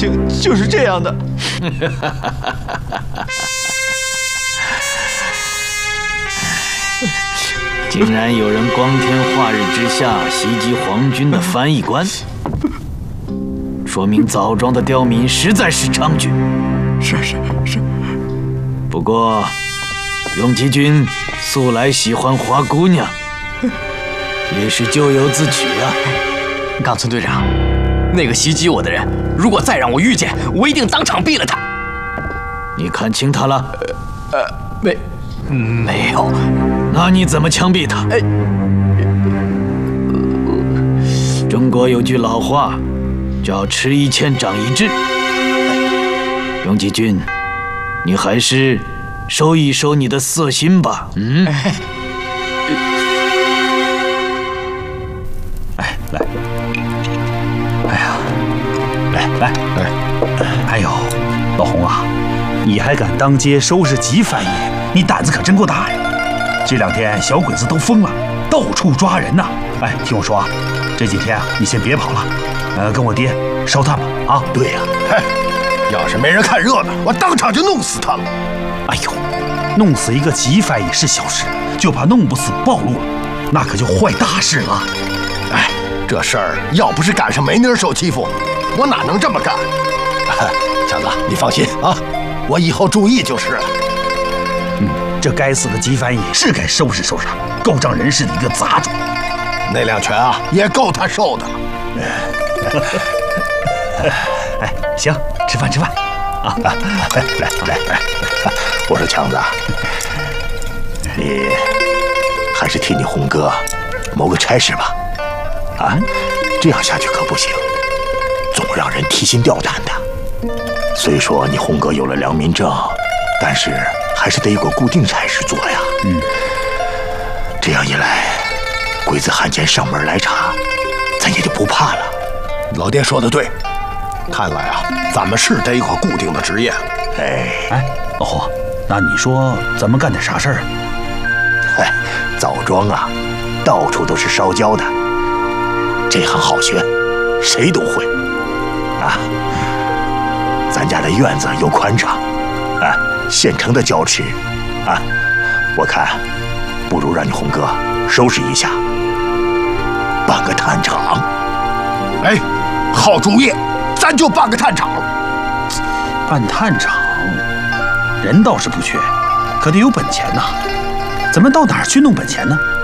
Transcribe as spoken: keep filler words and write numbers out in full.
情就是这样的。 竟然有人光天化日之下袭击皇军的翻译官，说明枣庄的刁民实在是猖獗。 是是是。 不过，永吉君素来喜欢花姑娘，也是咎由自取啊。 冈村队长，那个袭击我的人，如果再让我遇见，我一定当场毙了他。 你看清他了？ 呃呃，没，没有。 那你怎么枪毙他？ 哎， 中国有句老话，叫吃一堑长一智。永吉君，你还是收一收你的色心吧。嗯。 哎，来。哎呀，来来来。哎呦，老洪啊，你还敢当街收拾吉翻译？你胆子可真够大呀！这两天小鬼子都疯了，到处抓人呐！哎，听我说啊，这几天啊，你先别跑了，呃，跟我爹烧炭吧啊！ 对呀，嘿，要是没人看热闹，我当场就弄死他了。 哎呦，弄死一个吉翻译是小事，就怕弄不死暴露了，那可就坏大事了。 哎，这事儿要不是赶上梅妮受欺负，我哪能这么干？强子，你放心啊，我以后注意就是了。 嗯，这该死的吉翻译是该收拾收拾他，够仗人势的一个杂种。 那两拳啊，也够他受的了。 哎，行，吃饭吃饭啊！ 来来来来，我说强子，你还是替你红哥谋个差事吧。啊，这样下去可不行，总让人提心吊胆的。虽说你红哥有了良民证，但是还是得有个固定差事做呀。 嗯， 这样一来，鬼子汉奸上门来查，咱也就不怕了。老爹说的对，看来啊，咱们是得有个固定的职业。哎哎，老胡，那你说咱们干点啥事儿啊？ 哎，枣庄啊，到处都是烧焦的，这行好学，谁都会啊。咱家的院子又宽敞，啊，现成的胶池，啊，我看不如让你红哥收拾一下，办个炭厂。哎，好主意，咱就办个炭厂。 办炭厂，人倒是不缺，可得有本钱呐。咱们到哪儿去弄本钱呢？